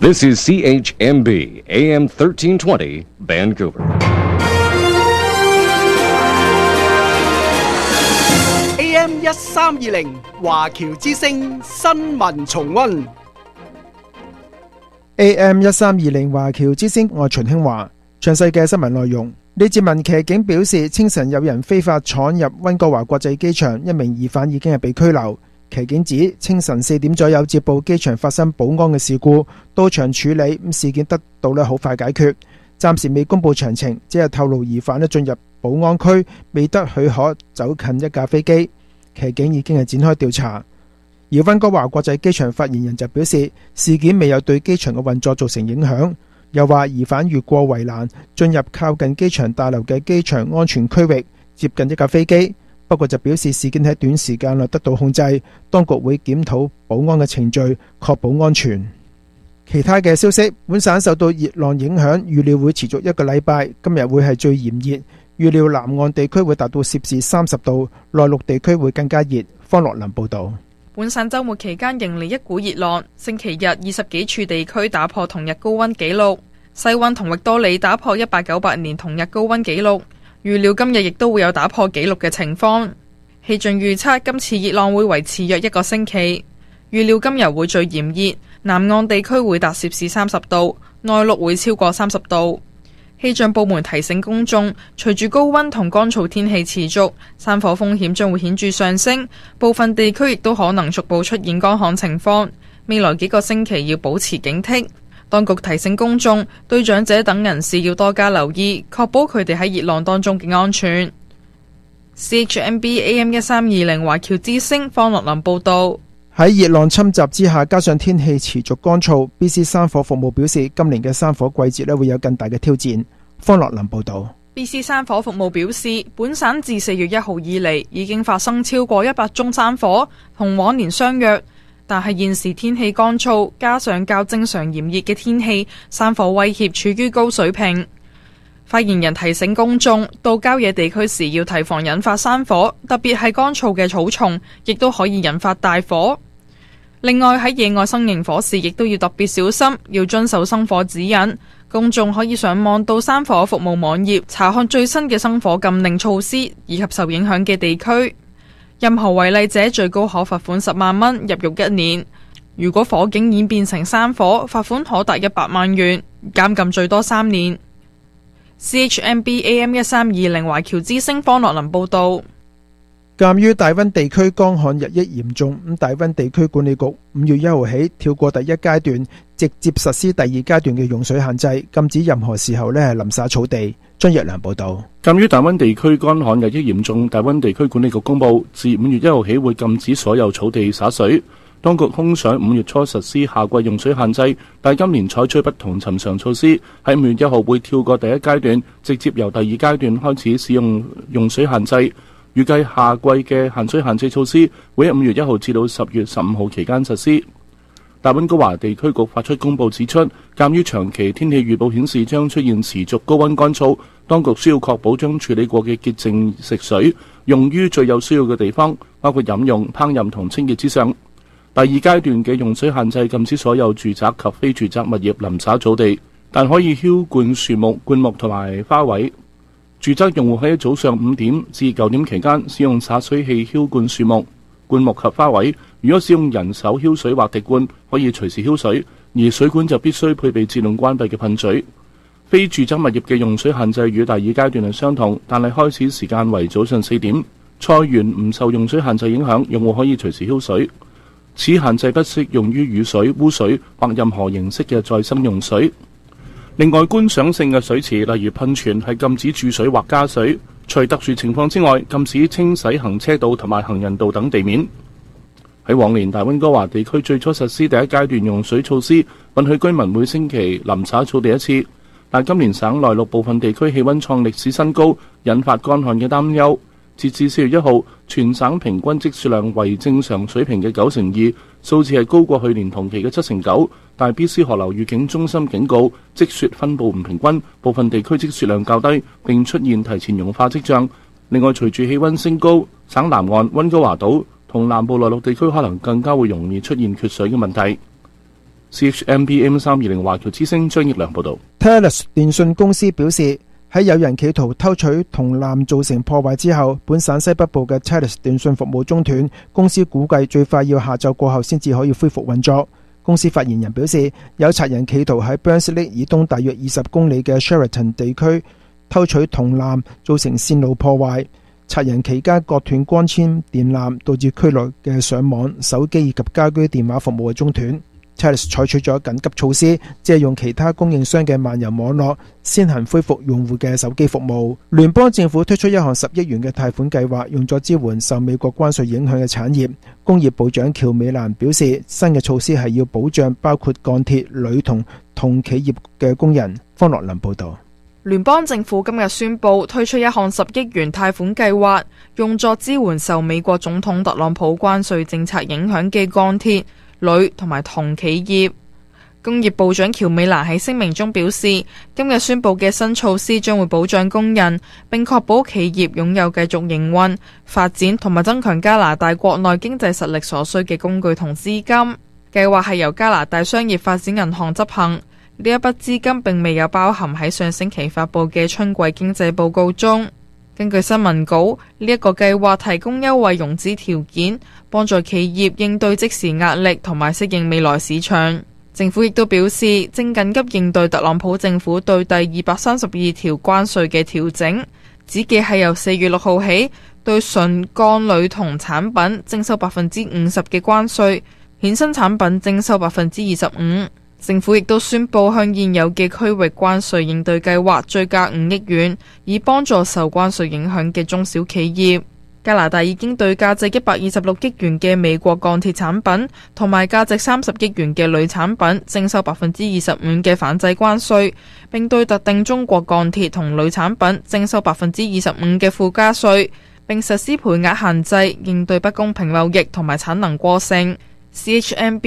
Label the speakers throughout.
Speaker 1: This is CHMB AM 1320 Vancouver.
Speaker 2: AM 1320華僑之聲新聞重溫。
Speaker 3: AM 1320華僑之聲，我係秦興華。詳細嘅新聞內容，李志文騎警表示，清晨有人非法闖入溫哥華國際機場，一名疑犯已經係被拘留。騎警指清晨4點左右接報機場發生保安嘅事故，到場處理，事件得到好快解決。暫時未公布詳情，只係透露疑犯進入保安區未得許可走近一架飛機，騎警已經係展開調查。而溫哥華國際機場發言人就表示，事件未有對機場嘅運作造成影響，又話疑犯越過圍欄進入靠近機場大樓嘅機場安全區域，接近一架飛機。不過就表示事件喺短時間內得到控制，當局會檢討保安嘅程序，確保安全。其他嘅消息，本省受到熱浪影響，預料會持續1個禮拜。今日會係最炎熱，預料南岸地區會達到攝氏30度，內陸地區會更加熱。方樂林報導。
Speaker 4: 本省週末期間迎嚟一股熱浪，星期日20幾處地區打破同日高溫紀錄，西溫同域多利打破1898年同日高溫紀錄。預料今日亦都會有打破紀錄嘅情況。氣象預測今次熱浪會維持約1個星期。預料今日會最炎熱，南岸地區會達攝氏30度，內陸會超過30度。氣象部門提醒公眾，隨住高溫同乾燥天氣持續，山火風險將會顯著上升，部分地區亦都可能逐步出現乾旱情況。未來幾個星期要保持警惕。當局提醒公眾，對長者等人士要多加留意，確保佢哋喺熱浪當中嘅安全。CHMB AM 1320華僑之聲方樂林報道。
Speaker 3: 喺熱浪侵襲之下，加上天氣持續乾燥， BC 山火服務表示，今年嘅山火季節會有更大嘅挑戰。方樂林報道。
Speaker 4: BC 山火服務表示，本省自4月1號以嚟已經發生超過100宗山火，同往年相若。但係現時天氣乾燥，加上較正常炎熱嘅天氣，山火威脅處於高水平。發言人提醒公眾，到郊野地區時要提防引發山火，特別係乾燥嘅草叢，亦都可以引發大火。另外喺野外生營火時，亦都要特別小心，要遵守生火指引。公眾可以上網到山火服務網頁查看最新嘅生火禁令措施，以及受影響嘅地區。任何違例者最高可罰款10萬蚊，入獄1年。如果火警演變成山火，罰款可達100萬元，監禁最多3年。CHMB AM 1320華僑之聲方樂林報道。
Speaker 3: 鑒於大溫地區乾旱日益嚴重，大溫地區管理局5月1號起跳過第1階段，直接實施第2階段嘅用水限制，禁止任何時候係淋灑草地。張若良報道。
Speaker 5: 鑒於大溫地區乾旱日益嚴重，大溫地區管理局公布，自5月1號起會禁止所有草地灑水。當局空想5月初實施夏季用水限制，但今年採取不同尋常措施，喺5月1號會跳過第1階段，直接由第2階段開始使用用水限制。預計夏季嘅限水限制措施會喺5月1號至到10月15號期間實施。大溫哥華地區局發出公佈指出，鑑於長期天氣預報顯示將出現持續高溫乾燥，當局需要確保將處理過嘅潔淨食水用於最有需要嘅地方，包括飲用、烹飪同清潔之上。第2階段嘅用水限制禁止所有住宅及非住宅物業淋灑草地，但可以澆灌樹木、灌木同埋花卉。住宅用戶喺早上5點至9點期間使用灑水器澆灌樹木、灌木及花卉。如果使用人手澆水或滴灌，可以隨時澆水，而水管就必須配備自動關閉嘅噴嘴。非住宅物業嘅用水限制與第2階段係相同，但係開始時間為早上4點。菜園唔受用水限制影響，用戶可以隨時澆水。此限制不適用於雨水、污水或任何形式嘅再生用水。另外，觀賞性嘅水池，例如噴泉，係禁止注水或加水。除特殊情況之外，禁止清洗行車道同埋行人道等地面。喺往年大溫哥華地區最初實施第1階段用水措施，允許居民每星期淋灑草地1次。但今年省內陸部分地區氣溫創歷史新高，引發乾旱嘅擔憂。截至4月1號，全省平均積雪量為正常水平嘅92%，數字係高過去年同期嘅79%。但 BC 河流預警中心警告，積雪分布唔平均，部分地區積雪量較低，並出現提前融化跡象。另外，隨住氣溫升高，省南岸溫哥華島同南部內陸地區可能更加會容易出現缺水嘅問題。 CHMB AM320 華僑之聲張益良報道。
Speaker 3: Telus 電訊公司表示，喺有人企圖偷取銅纜造成破壞之後，本省西北部嘅 Telus 電訊服務中斷，公司估計最快要下晝過後先至可以恢復運作。公司發言人表示，有賊人企圖喺 Burnsley 以東大約20公里嘅 Sheraton 地區偷取銅纜，造成線路破壞。賊人期間割斷光纖電纜，導致區內嘅上網、手機以及家居電話服務嘅中斷。Telus 採取咗緊急措施，借用其他供應商嘅漫遊網絡，先行恢復用戶嘅手機服務。聯邦政府推出一項10億元嘅貸款計劃，用作支援受美國關稅影響嘅產業。工業部長喬美蘭表示，新嘅措施係要保障包括鋼鐵、鋁同銅企業嘅工人。方樂林報導。
Speaker 4: 聯邦政府今日宣布推出一項10億元貸款計劃，用作支援受美國總統特朗普關稅政策影響嘅鋼鐵、鋁同埋銅企業。工業部長喬美蘭喺聲明中表示，今日宣布嘅新措施將會保障工人，並確保企業擁有繼續營運、發展同埋增強加拿大國內經濟實力所需嘅工具同資金。計劃係由加拿大商業發展銀行執行，呢一筆資金並未有包含喺上星期發布嘅春季經濟報告中。根據新聞稿，呢一個計劃提供優惠融資條件，幫助企業應對即時壓力同埋適應未來市場。政府亦都表示，正緊急應對特朗普政府對第232條關稅嘅調整，指嘅係由4月6號起對純鋼鋁銅產品徵收50%嘅關稅，衍生產品徵收25%。政府亦都宣布向現有嘅區域關稅應對計劃追加5億元，以幫助受關稅影響嘅中小企業。加拿大已經對價值126億元嘅美國鋼鐵產品同埋價值30億元嘅鋁產品徵收25%嘅反制關稅，並對特定中國鋼鐵同鋁產品徵收25%嘅附加稅，並實施配額限制，應對不公平貿易同埋產能過剩。CHMB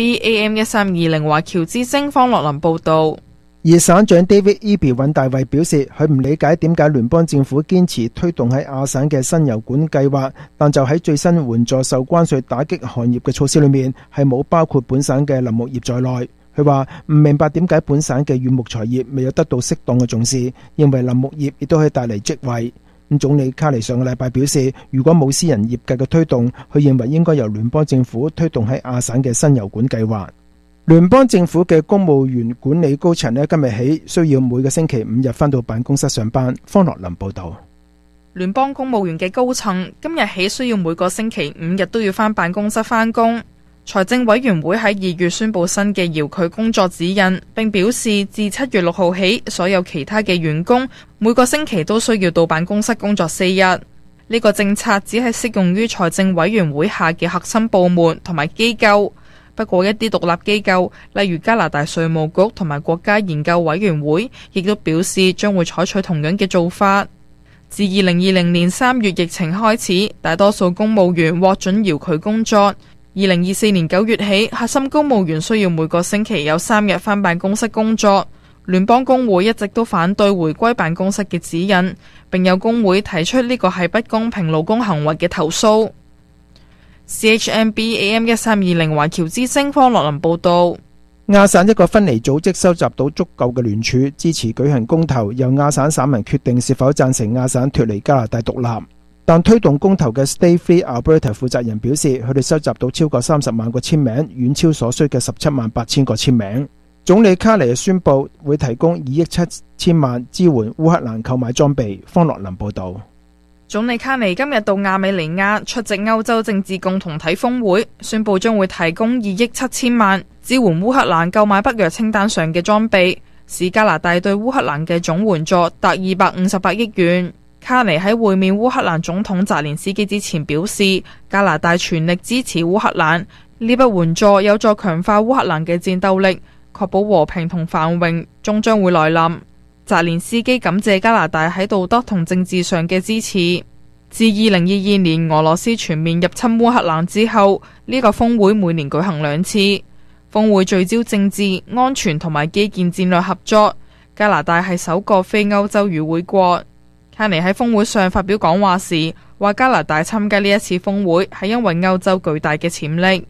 Speaker 4: AM1320 華僑之聲方樂林報道。
Speaker 3: 而省長 David Eby 尹大衛表示，佢唔理解點解聯邦政府堅持推動喺亞省嘅新油管計劃，但就喺最新援助受關稅打擊行業嘅措施裏面，係冇包括本省嘅林木業在內。佢話唔明白點解本省嘅軟木材業未有得到適當嘅重視，認為林木業亦都可以帶嚟職位。總理卡尼上個禮拜表示，如果冇私人業界嘅推動，佢認為應該由聯邦政府推動喺亞省嘅新油管計劃。聯邦政府嘅公務員管理高層今日起需要每個星期5日返到辦公室上班。方樂林報導。
Speaker 4: 聯邦公務員嘅高層今日起需要每個星期5日都要返辦公室返工。財政委員會喺2月宣布新嘅遙距工作指引，並表示自7月6號起，所有其他嘅員工每個星期都需要到辦公室工作4日。呢個政策只係適用於財政委員會下嘅核心部門同埋機構。不過一啲獨立機構，例如加拿大稅務局同埋國家研究委員會，亦都表示將會採取同樣嘅做法。自2020年3月疫情開始，大多數公務員獲准遙距工作。2024年9月起，核心公務員需要每個星期有3日返辦公室工作。聯邦工會一直都反對回歸辦公室嘅指引，並有工會提出呢個係不公平勞工行為嘅投訴。CHMB AM1320 華僑之聲方樂林報道。
Speaker 3: 亞省一個分離組織收集到足夠嘅聯署，支持舉行公投，由亞省省民決定是否贊成亞省脫離加拿大獨立。但推動公投嘅 Stay Free Alberta 負責人表示，佢哋收集到超過30萬個簽名，遠超所需嘅17萬8千個簽名。總理卡尼宣布會提供2億7千萬支援烏克蘭購買裝備。方樂林報導。
Speaker 4: 總理卡尼今日到亞美尼亞出席歐洲政治共同體峰會，宣布將會提供2億7千萬支援烏克蘭購買北約清單上嘅裝備，使加拿大對烏克蘭嘅總援助達258億元。卡尼喺會面烏克蘭總統澤連斯基之前表示，加拿大全力支持烏克蘭，呢筆援助有助強化烏克蘭嘅戰鬥力，確保和平同繁榮終將會來臨。澤連斯基感謝加拿大喺道德同政治上嘅支持。自2022年俄羅斯全面入侵烏克蘭之後，呢個峰會每年舉行2次。峰會聚焦政治、安全同埋基建戰略合作。加拿大係首個非歐洲與會國。卡尼喺峰會上發表講話時，話加拿大參加呢一次峰會係因為歐洲巨大嘅潛力。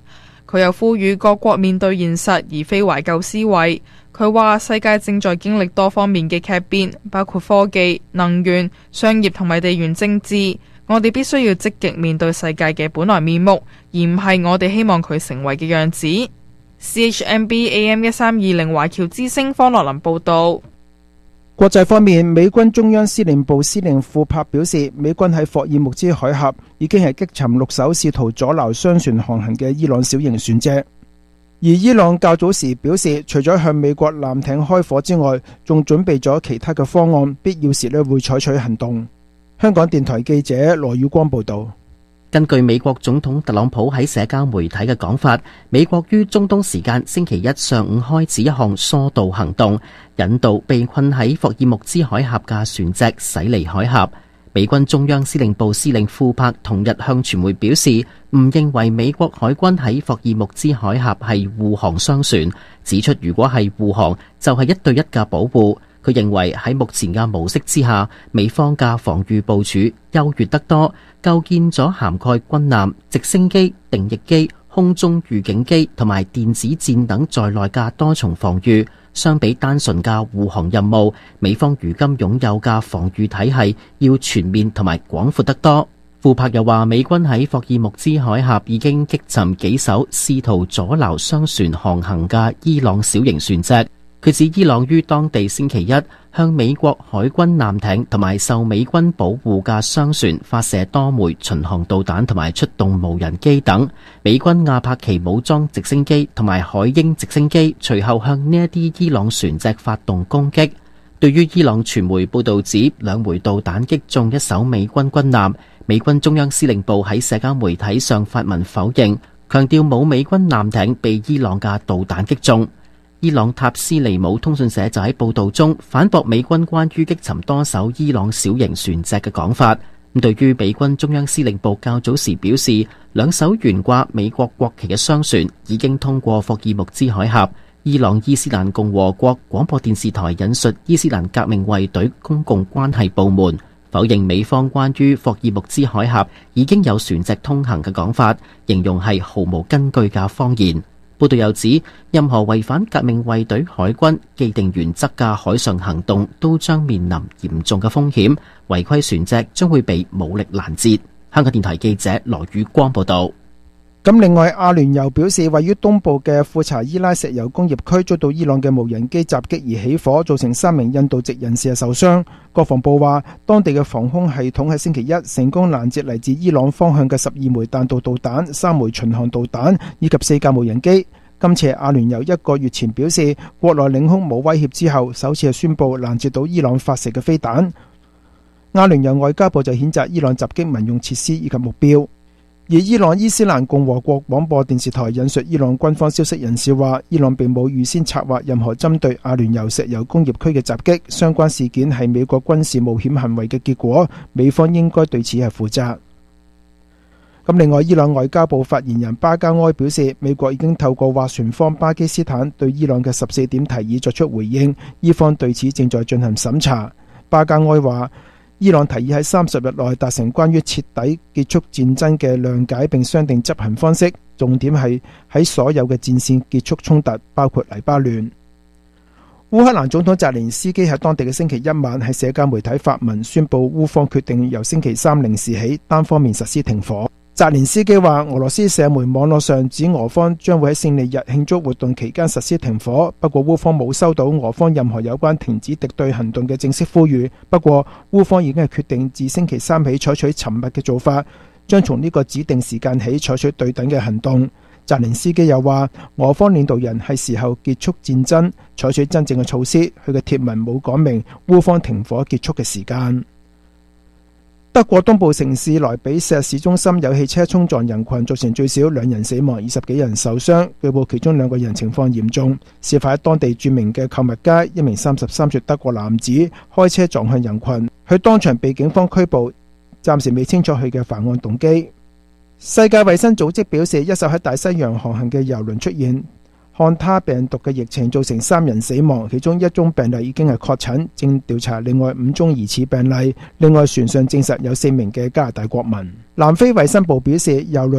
Speaker 4: 佢又呼籲各國面對現實而非懷舊思維。佢話世界正在經歷多方面嘅劇變，包括科技、能源、商業同埋地緣政治。我哋必須要積極面對世界嘅本來面目，而唔係我哋希望佢成為嘅樣子。CHMB AM 1320華僑之聲方樂林報道。
Speaker 3: 國際方面，美軍中央司令部司令庫珀表示，美軍喺霍爾木茲海峽已經係擊沉6艘試圖阻撓商船航行嘅伊朗小型船隻。而伊朗較早時表示，除咗向美國艦艇開火之外，仲準備咗其他嘅方案，必要時會採取行動。香港電台記者羅宇光報道。
Speaker 6: 根據美國總統特朗普喺社交媒體嘅講法，美國於中東時間星期一上午開始一項疏導行動，引導被困喺霍爾木茲海峽嘅船隻駛離海峽。美軍中央司令部司令庫珀同日向傳媒表示，唔認為美國海軍喺霍爾木茲海峽係護航商船，指出如果係護航，就係1對1嘅保護。佢認為喺目前嘅模式之下，美方嘅防禦部署優越得多，構建咗涵蓋軍艦、直升機、定翼機、空中預警機同埋電子戰等在內嘅多重防禦。相比單純嘅護航任務，美方如今擁有嘅防禦體系要全面同埋廣闊得多。庫珀又話，美軍喺霍爾木茲海峽已經擊沉幾艘試圖阻撓商船航行嘅伊朗小型船隻。佢指伊朗於當地星期一向美國海軍艦艇同埋受美軍保護嘅商船發射多枚巡航導彈同埋出動無人機等。美軍亞帕奇武裝直升機同埋海鷹直升機隨後向呢一啲伊朗船隻發動攻擊。對於伊朗傳媒報導指2枚導彈擊中一艘美軍軍艦，美軍中央司令部喺社交媒體上發文否認，強調冇美軍艦艇被伊朗嘅導彈擊中。伊朗塔斯尼姆通訊社就喺報道中反駁美軍關於擊沉多艘伊朗小型船隻嘅講法。對於美軍中央司令部較早時表示，2艘懸掛美國國旗嘅商船已經通過霍爾木茲海峽。伊朗伊斯蘭共和國廣播電視台引述伊斯蘭革命衛隊公共關係部門否認美方關於霍爾木茲海峽已經有船隻通行嘅講法，形容係毫無根據嘅謊言。報道又指，任何違反革命衛隊海軍既定原則嘅海上行動都將面臨嚴重嘅風險，違規船隻將會被武力攔截。香港電台記者羅宇光報道。
Speaker 3: 咁另外，阿聯酋表示，位於東部嘅庫查伊拉石油工業區遭到伊朗嘅無人機襲擊而起火，造成3名印度籍人士受傷。國防部話，當地嘅防空系統喺星期一成功攔截嚟自伊朗方向嘅12枚彈道導彈、3枚巡航導彈以及4架無人機。今次係阿聯酋1個月前表示國內領空冇威脅之後，首次係宣布攔截到伊朗發射嘅飛彈。阿聯酋外交部就譴責伊朗襲擊民用設施以及目標。而伊朗伊斯蘭共和國廣播電視台引述伊朗軍方消息人士話，伊朗並冇預先策劃任何針對阿聯酋石油工業區嘅襲擊，相關事件係美國軍事冒險行為嘅結果，美方應該對此係負責。咁另外，伊朗外交部發言人巴加埃表示，美國已經透過斡旋方巴基斯坦對伊朗嘅14點提議作出回應，伊方對此正在進行審查。巴加埃話，伊朗提議喺30日內達成關於徹底結束戰爭嘅諒解並商定執行方式，重點係喺所有嘅戰線結束衝突，包括黎巴嫩。烏克蘭總統澤連斯基喺當地嘅星期一晚喺社交媒體發文宣布，烏方決定由星期3零時起單方面實施停火。澤連斯基話，俄羅斯社媒網絡上指俄方將會喺勝利日慶祝活動期間實施停火，不過烏方冇收到俄方任何有關停止敵對行動嘅正式呼籲。不過烏方已經係決定自星期3起採取沉默嘅做法，將從呢個指定時間起採取對等嘅行動。澤連斯基又話，俄方領導人係時候結束戰爭，採取真正嘅措施。佢嘅貼文冇講明烏方停火結束嘅時間。德國東部城市萊比錫市中心有汽車衝撞人群，造成最少2人死亡，20幾人受傷，據報其中2個人情況嚴重。事發喺當地著名嘅購物街，一名33歲德國男子開車撞向人群，佢當場被警方拘捕，暫時未清楚佢嘅犯案動機。世界衛生組織表示，一艘喺大西洋航行嘅郵輪出現漢他病毒嘅疫情，造成3人死亡，其中1宗病例已經係確診，正調查另外5宗疑似病例。另外，船上證實有4名嘅加拿大國民。南非衛生部表示，郵輪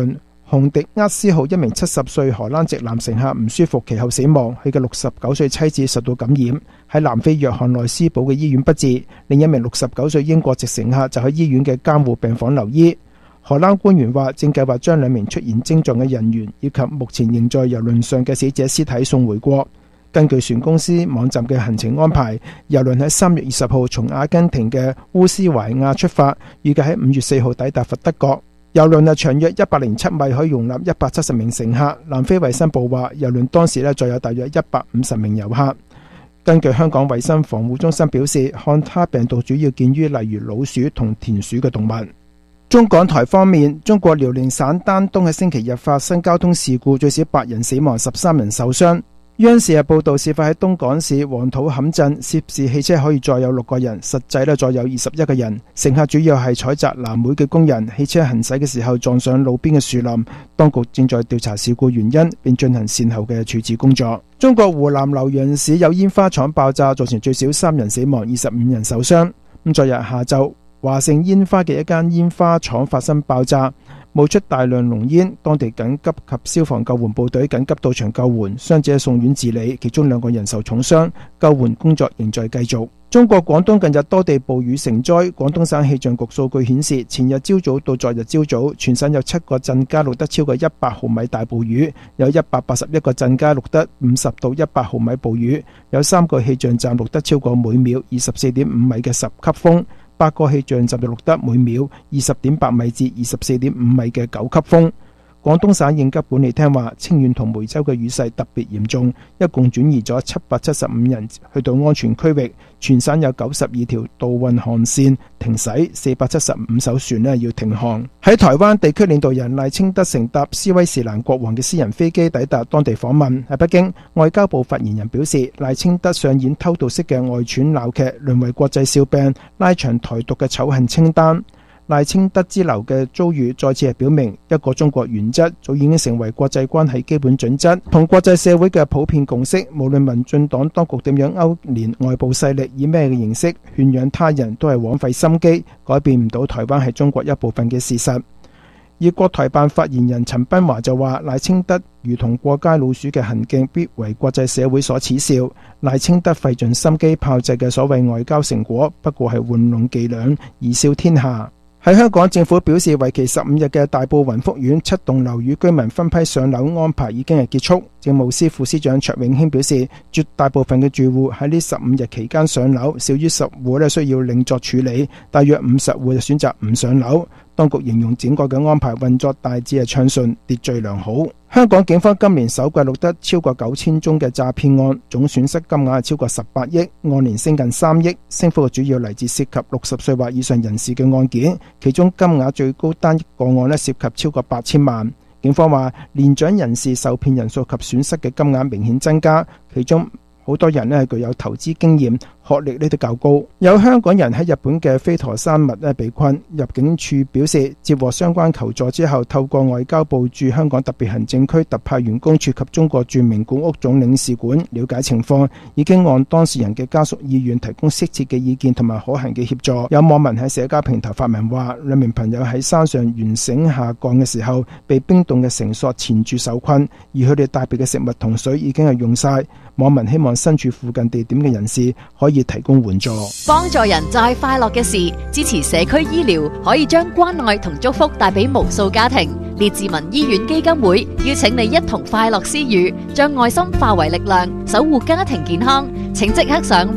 Speaker 3: 洪迪厄斯號一名70歲荷蘭籍男乘客唔舒服，其後死亡。佢嘅69歲妻子受到感染，喺南非約翰內斯堡嘅醫院不治。另一名69歲英國籍乘客就喺醫院嘅監護病房留醫。荷蘭官員話，正計劃將2名出現症狀嘅人員以及目前仍在郵輪上嘅死者屍體送回國。根據船公司網站嘅行程安排，郵輪喺3月20號從阿根廷嘅烏斯懷亞出發，預計喺5月4號抵達佛得角。郵輪長約107米，可以容納170名乘客。南非衛生部話，郵輪當時載有大約150名遊客。根據香港衛生防護中心表示，漢他病毒主要見於例如老鼠同田鼠嘅動物。中港台方面，中國遼寧省丹東喺星期日發生交通事故，最少8人死亡，13人受傷。央視報道，事發喺東莞市黃土坎鎮，涉事汽車可以載有6個人，實際載有21個人。乘客主要係採摘藍莓嘅工人，汽車行駛嘅時候撞上路邊嘅樹林。當局正在調查事故原因，並進行善後嘅處置工作。中國湖南瀏陽市有煙花廠爆炸，造成最少3人死亡，25人受傷。昨日下晝，華盛煙花嘅一間煙花廠發生爆炸，冒出大量濃煙，當地緊急及消防救援部隊緊急到場救援，傷者送院治理，其中2個人受重傷，救援工作仍在繼續。中國廣東近日多地暴雨成災，廣東省氣象局數據顯示，前日朝早到昨日朝早，全省有7個鎮街錄得超過100毫米大暴雨，有181個鎮街錄得50到100毫米暴雨，有3個氣象站錄得超過每秒24.5米嘅10級風。8個氣象站就錄得每秒20.8米至24.5米嘅9級風。廣東省應急管理廳話，清遠同梅州嘅雨勢特別嚴重，一共轉移咗775人去到安全區域。全省有92條渡運航線停駛，475艘船要停航。喺台灣，地區領導人賴清德乘搭斯威士蘭國王嘅私人飛機抵達當地訪問。喺北京，外交部發言人表示，賴清德上演偷渡式嘅外傳鬧劇，淪為國際笑柄，拉長台獨嘅醜恨清單。賴清德之流嘅遭遇再次係表明，一個中國原則早已經成為國際關係基本準則同國際社會嘅普遍共識。無論民進黨當局點樣勾連外部勢力，以咩嘅形式勸養他人，都係枉費心機，改變唔到台灣係中國一部分嘅事實。而國台辦發言人陳斌華就話，賴清德如同過街老鼠嘅行徑，必為國際社會所恥笑。賴清德費盡心機炮製嘅所謂外交成果，不過係玩弄伎倆，貽笑天下。喺香港，政府表示為期15日嘅大埔雲福苑7棟樓宇居民分批上樓安排已經係結束。政務司副司長卓永興表示，絕大部分嘅住戶喺呢15日期間上樓，少於10戶需要另作處理，大約50戶選擇唔上樓。當局形容整個嘅安排運作大致係暢順，秩序良好。香港警方今年首季錄得超過9000宗嘅詐騙案，總損失金額係超過18億，按年升近3億，升幅主要嚟自涉及60歲或以上人士嘅案件，其中金額最高單一個案涉及超過8000萬。警方話，年長人士受騙人數及損失嘅金額明顯增加，其中好多人係具有投資經驗，學歷都較高。有香港人喺日本嘅飛陀山脈被困，入境處表示接獲相關求助之後，透過外交部駐香港特別行政區特派員公署及中國駐名古屋總領事館了解情況，已經按當事人嘅家屬意願提供適切嘅意見同埋可行嘅協助。有網民喺社交平台發文話，2名朋友喺山上沿繩下降嘅時候，被冰凍嘅繩索纏住受困，而佢哋帶備嘅食物同水已經係用晒。網民希望身處附近地點嘅人士可以提供援助。
Speaker 7: 幫助人就係快樂嘅事，支持社區醫療可以將關愛同祝福帶俾無數家庭。列治文醫院基金會邀請你一同快樂施予，將愛心化為力量，守護家庭健康。請即刻上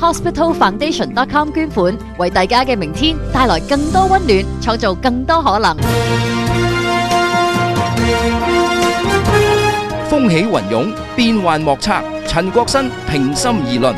Speaker 7: richmondhospitalfoundation.com 捐款，為大家嘅明天帶來更多溫暖，創造更多可能。
Speaker 8: 風起雲湧，變幻莫測。陳國新平心而論。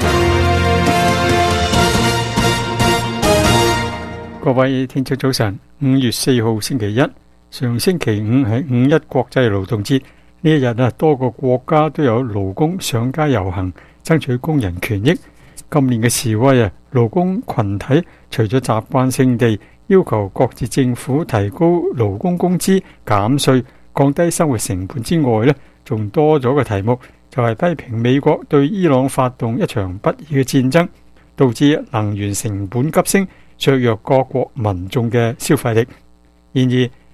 Speaker 9: 各位聽眾早晨，5月4號星期一，上星期5係5·1國際勞動節。呢一日多個國家都有勞工上街遊行，爭取工人權益。今年嘅示威勞工群體除咗習慣性地要求各自政府提高勞工工資、減稅、降低生活成本之外，仲多咗個題目，就係批評美國對伊朗發動一場不義嘅戰爭，導致能源成本急升，削弱各國民眾嘅消費力。然而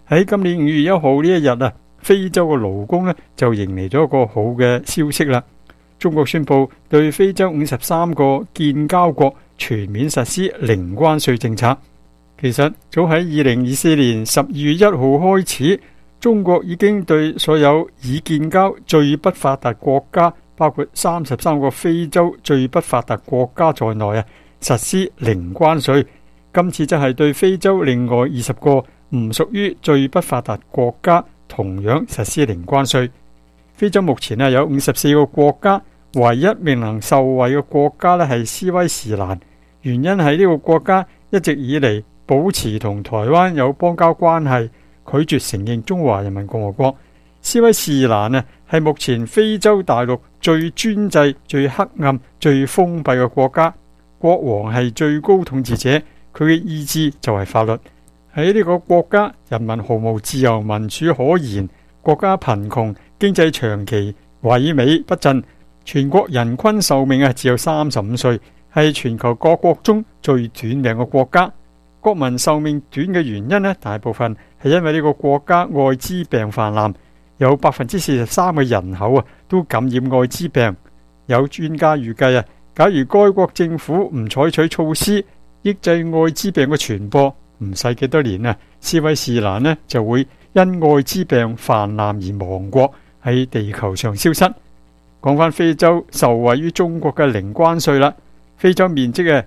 Speaker 9: 喺今年5月1號呢一日非洲嘅勞工就迎嚟咗一個好嘅消息啦。中國宣布對非洲53個建交國全面實施零關稅政策。其實早喺2024年12月1號開始，中國已經對所有已建交最不發達國家，包括33個非洲最不發達國家在內實施零關稅。今次則係對非洲另外20個唔屬於最不發達國家同樣實施零關稅。非洲目前有54個國家，唯一未能受惠嘅國家係斯威士蘭，原因係呢個國家一直以嚟保持同台灣有邦交關係，拒絕承認中華人民共和國。斯威士蘭係目前非洲大陸最專制、最黑暗、最封閉嘅國家，國王係最高統治者，佢嘅意志就係法律。喺呢個國家，人民毫無自由民主可言，國家貧窮，經濟長期萎靡不振，全國人均壽命只有35歲，係全球各國中最短命嘅國家。國民壽命短嘅原因大部分係因為呢個國家艾滋病泛濫，有43%嘅人口都感染艾滋病。有專家預計假如該國政府唔採取措施抑制艾滋病嘅傳播，唔使幾多年斯威士蘭就會因艾滋病泛濫而亡國，喺地球上消失。講返非洲受惠於中國嘅零關稅啦，非洲面積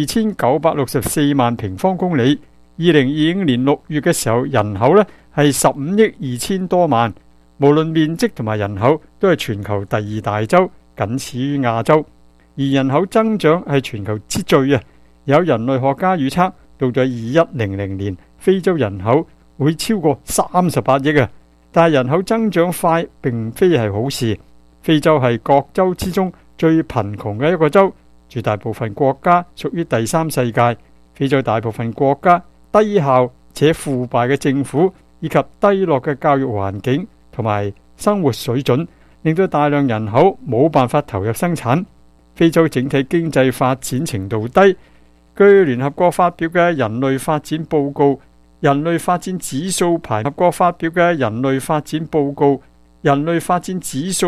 Speaker 9: 2964萬平方公里，2025年6月嘅時候人口係15億2千多萬，無論面積同埋人口都係全球第2大洲，僅次於亞洲，而人口增長係全球之最有人類學家預測到咗2100年，非洲人口會超過38億但係人口增長快並非係好事。非洲係各洲之中最貧窮嘅一個洲，絕大部分國家屬於第三世界。非洲大部分國家低效且腐敗嘅政府，以及低落嘅教育環境同埋生活水準，令到大量人口冇辦法投入生產。非洲整體經濟發展程度低。據聯合國發表嘅人類發展報告，人類發展指數排合國發表嘅人類發展報告，人類發展指數